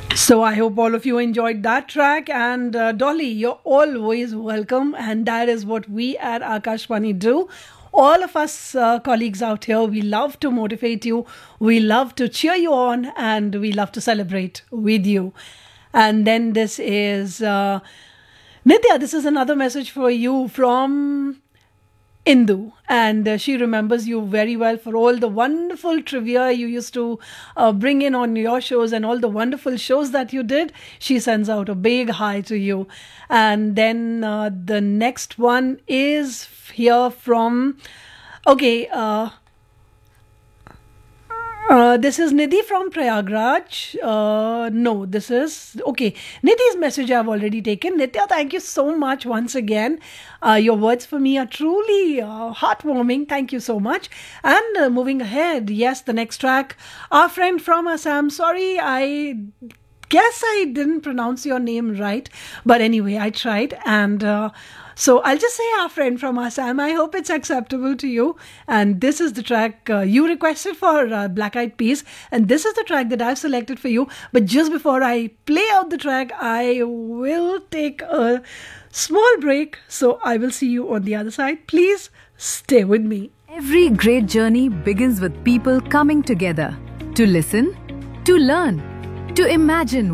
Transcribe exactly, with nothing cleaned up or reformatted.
So I hope all of you enjoyed that track. And uh, Dolly, you're always welcome. And that is what we at Akashvani do. All of us uh, colleagues out here, we love to motivate you. We love to cheer you on. And we love to celebrate with you. And then this is uh, Nitya. This is another message for you from Indu, and uh, she remembers you very well for all the wonderful trivia you used to uh, bring in on your shows and all the wonderful shows that you did. She sends out a big hi to you. And then uh, the next one is here from, okay, uh, uh, this is Nidhi from Prayagraj. Uh, no, this is okay. Nidhi's message I've already taken. Nitya, thank you so much once again. Uh, your words for me are truly uh, heartwarming. Thank you so much. And uh, moving ahead, yes, the next track, our friend from Assam. Sorry, I guess I didn't pronounce your name right, but anyway, I tried. And uh, so I'll just say our friend from Assam. I hope it's acceptable to you. And this is the track uh, you requested for uh, Black Eyed Peas. And this is the track that I've selected for you. But just before I play out the track, I will take a small break. So I will see you on the other side. Please stay with me. Every great journey begins with people coming together to listen, to learn, to imagine